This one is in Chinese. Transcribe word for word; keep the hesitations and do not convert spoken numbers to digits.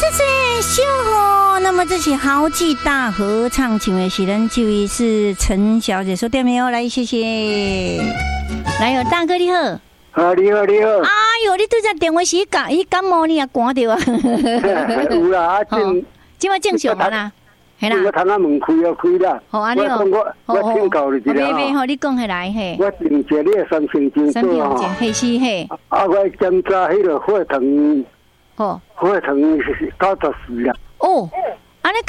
谢谢秀红。那么这起豪记大合唱，请问是人这位是陈小姐说对没有？来，谢谢。来，有大哥你好。 啊，你好，你好。 哎呦，你对这电话是感，伊感冒你也赶到啊？ 有啦，啊正， 今晚正常啦，系啦。 我头仔门开啊开啦。 好安尼哦。 我我请教你一下。 别别吼，你讲起来嘿。 我订一个你的三千斤三千斤，嘿是嘿。 啊，我检查迄个血糖， 哦， 血糖九十四啦。 哦，